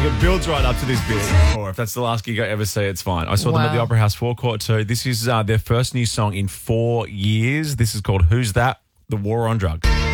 it builds right up to this bit. Or if that's the last gig I ever see, it's fine. I saw them at the Opera House Forecourt too. This is their first new song in 4 years. This is called Who's That? The War on Drugs.